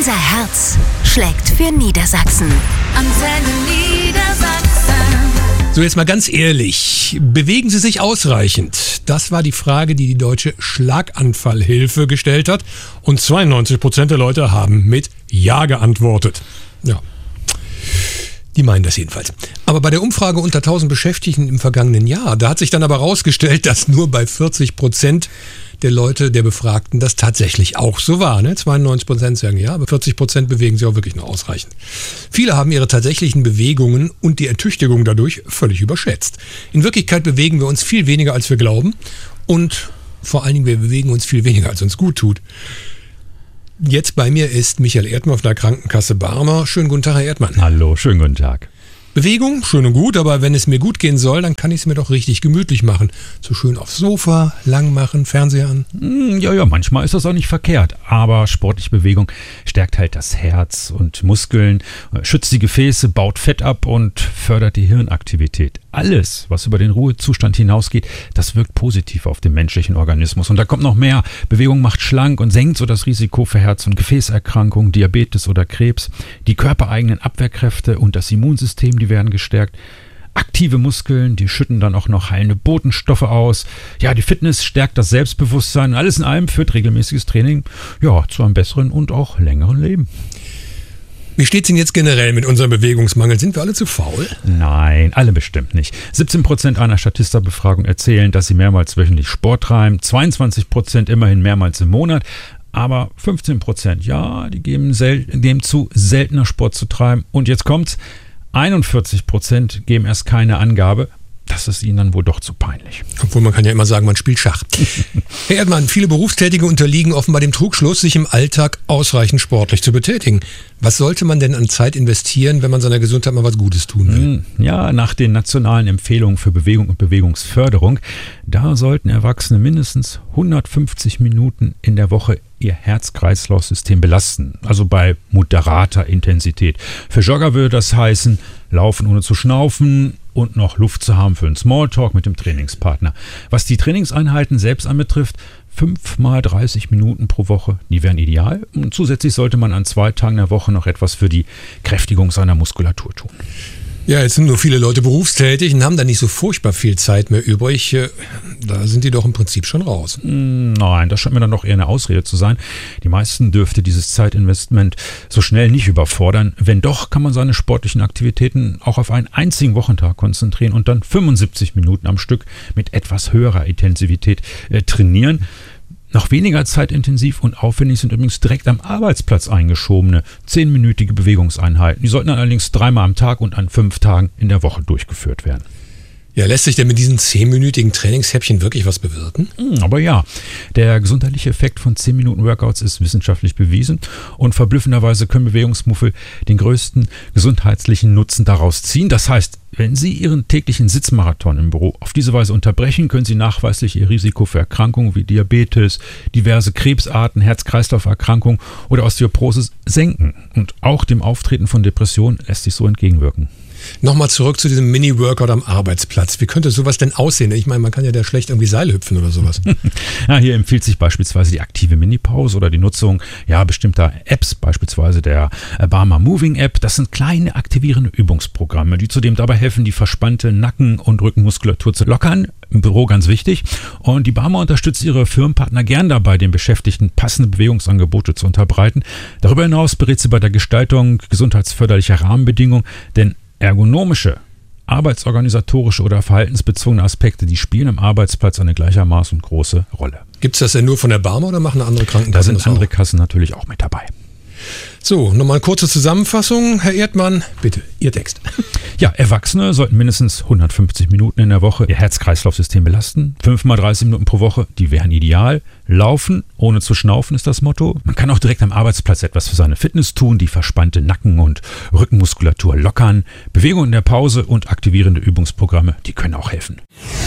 Unser Herz schlägt für Niedersachsen. Antenne Niedersachsen. So, jetzt mal ganz ehrlich, bewegen Sie sich ausreichend? Das war die Frage, die die Deutsche Schlaganfallhilfe gestellt hat. Und 92% der Leute haben mit Ja geantwortet. Ja, die meinen das jedenfalls. Aber bei der Umfrage unter 1000 Beschäftigten im vergangenen Jahr, da hat sich dann aber herausgestellt, dass nur bei 40% der Leute, der Befragten, das tatsächlich auch so war. 92% sagen ja, aber 40% bewegen sich auch wirklich nur ausreichend. Viele haben ihre tatsächlichen Bewegungen und die Ertüchtigung dadurch völlig überschätzt. In Wirklichkeit bewegen wir uns viel weniger, als wir glauben. Und vor allen Dingen, wir bewegen uns viel weniger, als uns gut tut. Jetzt bei mir ist Michael Erdmann von der Krankenkasse Barmer. Schönen guten Tag, Herr Erdmann. Hallo, schönen guten Tag. Bewegung, schön und gut, aber wenn es mir gut gehen soll, dann kann ich es mir doch richtig gemütlich machen. So schön aufs Sofa, lang machen, Fernseher an. Ja, manchmal ist das auch nicht verkehrt. Aber sportliche Bewegung stärkt halt das Herz und Muskeln, schützt die Gefäße, baut Fett ab und fördert die Hirnaktivität. Alles, was über den Ruhezustand hinausgeht, das wirkt positiv auf den menschlichen Organismus. Und da kommt noch mehr. Bewegung macht schlank und senkt so das Risiko für Herz- und Gefäßerkrankungen, Diabetes oder Krebs. Die körpereigenen Abwehrkräfte und das Immunsystem, die werden gestärkt. Aktive Muskeln, die schütten dann auch noch heilende Botenstoffe aus. Ja, die Fitness stärkt das Selbstbewusstsein. Alles in allem führt regelmäßiges Training zu einem besseren und auch längeren Leben. Wie steht's denn jetzt generell mit unserem Bewegungsmangel? Sind wir alle zu faul? Nein, alle bestimmt nicht. 17% einer Statista-Befragung erzählen, dass sie mehrmals wöchentlich Sport treiben, 22% immerhin mehrmals im Monat, aber 15%, die geben zu, seltener Sport zu treiben. Und jetzt kommt's, 41% geben erst keine Angabe. Das ist ihnen dann wohl doch zu peinlich. Obwohl man kann ja immer sagen, man spielt Schach. Herr Erdmann, viele Berufstätige unterliegen offenbar dem Trugschluss, sich im Alltag ausreichend sportlich zu betätigen. Was sollte man denn an Zeit investieren, wenn man seiner Gesundheit mal was Gutes tun will? Ja, nach den nationalen Empfehlungen für Bewegung und Bewegungsförderung, da sollten Erwachsene mindestens 150 Minuten in der Woche ihr Herz-Kreislauf-System belasten. Also bei moderater Intensität. Für Jogger würde das heißen, laufen ohne zu schnaufen und noch Luft zu haben für einen Smalltalk mit dem Trainingspartner. Was die Trainingseinheiten selbst anbetrifft, 5 mal 30 Minuten pro Woche, die wären ideal. Und zusätzlich sollte man an 2 Tagen der Woche noch etwas für die Kräftigung seiner Muskulatur tun. Ja, jetzt sind nur viele Leute berufstätig und haben da nicht so furchtbar viel Zeit mehr übrig. Da sind die doch im Prinzip schon raus. Nein, das scheint mir dann doch eher eine Ausrede zu sein. Die meisten dürfte dieses Zeitinvestment so schnell nicht überfordern. Wenn doch, kann man seine sportlichen Aktivitäten auch auf einen einzigen Wochentag konzentrieren und dann 75 Minuten am Stück mit etwas höherer Intensivität trainieren. Noch weniger zeitintensiv und aufwendig sind übrigens direkt am Arbeitsplatz eingeschobene 10-minütige Bewegungseinheiten. Die sollten dann allerdings 3-mal am Tag und an 5 Tagen in der Woche durchgeführt werden. Ja, lässt sich denn mit diesen 10-minütigen Trainingshäppchen wirklich was bewirken? Aber ja, der gesundheitliche Effekt von 10 Minuten Workouts ist wissenschaftlich bewiesen und verblüffenderweise können Bewegungsmuffel den größten gesundheitlichen Nutzen daraus ziehen. Das heißt, wenn Sie Ihren täglichen Sitzmarathon im Büro auf diese Weise unterbrechen, können Sie nachweislich Ihr Risiko für Erkrankungen wie Diabetes, diverse Krebsarten, Herz-Kreislauf-Erkrankungen oder Osteoporose senken. Und auch dem Auftreten von Depressionen lässt sich so entgegenwirken. Nochmal zurück zu diesem Mini-Workout am Arbeitsplatz. Wie könnte sowas denn aussehen? Ich meine, man kann ja da schlecht irgendwie Seil hüpfen oder sowas. Ja, hier empfiehlt sich beispielsweise die aktive Mini-Pause oder die Nutzung bestimmter Apps, beispielsweise der Barmer Moving App. Das sind kleine aktivierende Übungsprogramme, die zudem dabei helfen, die verspannte Nacken- und Rückenmuskulatur zu lockern. Im Büro ganz wichtig. Und die Barmer unterstützt ihre Firmenpartner gern dabei, den Beschäftigten passende Bewegungsangebote zu unterbreiten. Darüber hinaus berät sie bei der Gestaltung gesundheitsförderlicher Rahmenbedingungen, denn ergonomische, arbeitsorganisatorische oder verhaltensbezogene Aspekte, die spielen am Arbeitsplatz eine gleichermaßen große Rolle. Gibt es das denn nur von der Barmer oder machen andere Krankenkassen das? Da sind andere Kassen natürlich auch mit dabei. So, nochmal eine kurze Zusammenfassung. Herr Erdmann, bitte, Ihr Text. Ja, Erwachsene sollten mindestens 150 Minuten in der Woche ihr Herz-Kreislauf-System belasten. 5 mal 30 Minuten pro Woche, die wären ideal. Laufen, ohne zu schnaufen, ist das Motto. Man kann auch direkt am Arbeitsplatz etwas für seine Fitness tun, die verspannte Nacken- und Rückenmuskulatur lockern. Bewegung in der Pause und aktivierende Übungsprogramme, die können auch helfen.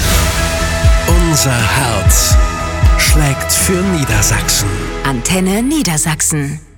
Unser Herz schlägt für Niedersachsen. Antenne Niedersachsen.